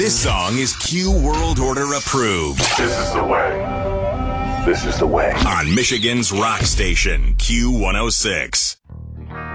This song is Q World Order approved. This is the way. This is the way. On Michigan's rock station, Q106.